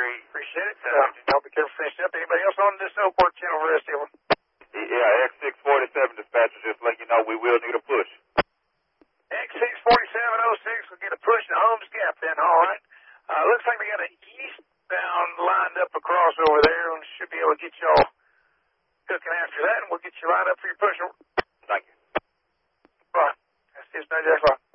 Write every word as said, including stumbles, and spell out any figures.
three. Appreciate it. Uh, I'll be careful finishing up. Anybody else on this Oakport channel for the rest of them? Yeah, X six forty-seven dispatcher, just let you know we will need a push. X six forty-seven oh six will get a push to Holmes Gap then, all right. Uh, looks like we got an eastbound lined up across over there and should be able to get y'all cooking after that, and we'll get you lined up for your push. Thank you. Right. That's just no, that's right.